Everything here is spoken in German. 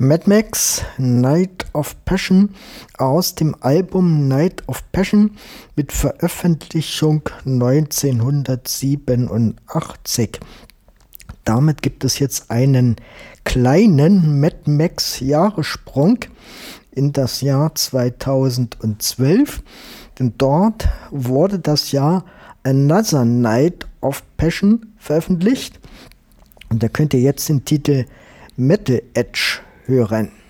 Mad Max Night of Passion aus dem Album Night of Passion mit Veröffentlichung 1987. Damit gibt es jetzt einen kleinen Mad Max Jahressprung in das Jahr 2012, denn dort wurde das Jahr Another Night of Passion veröffentlicht und da könnt ihr jetzt den Titel Metal Edge hören.